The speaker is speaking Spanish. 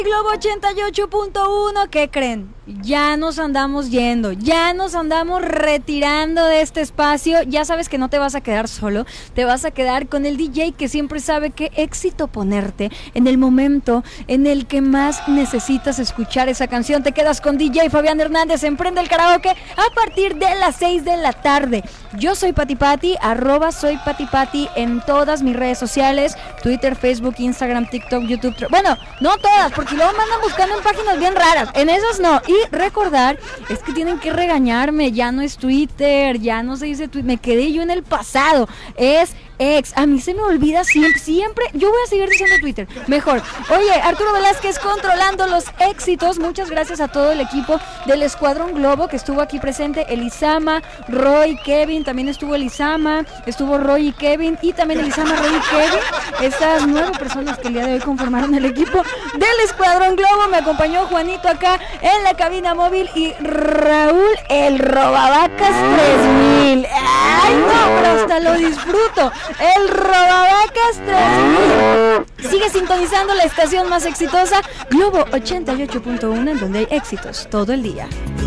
Globo 88.1, ¿qué creen? Ya nos andamos yendo, ya nos andamos retirando de este espacio. Ya sabes que no te vas a quedar solo, te vas a quedar con el DJ que siempre sabe qué éxito ponerte en el momento en el que más necesitas escuchar esa canción. Te quedas con DJ Fabián Hernández en Prende el Karaoke a partir de las 6 de la tarde. Yo soy Pati Pati, @soy Pati Pati en todas mis redes sociales, Twitter, Facebook, Instagram, TikTok, YouTube. Bueno, no todas, porque luego me andan buscando en páginas bien raras, en esas no. Y recordar, es que tienen que regañarme, ya no es Twitter, ya no se dice Twitter, me quedé yo en el pasado, es X. A mí se me olvida siempre, yo voy a seguir diciendo Twitter, mejor. Oye, Arturo Velázquez controlando los éxitos, muchas gracias a todo el equipo del Escuadrón Globo que estuvo aquí presente, Elisama, Roy, Kevin, también estuvo Elisama, estuvo Roy y Kevin, y también Elisama, Roy y Kevin, estas 9 personas que el día de hoy conformaron el equipo del Escuadrón Globo. Me acompañó Juanito acá en la cabina móvil y Raúl el Robavacas 3000. Ay no, pero hasta lo disfruto. El Robavacas 3000. Sigue sintonizando la estación más exitosa, Globo 88.1, en donde hay éxitos todo el día.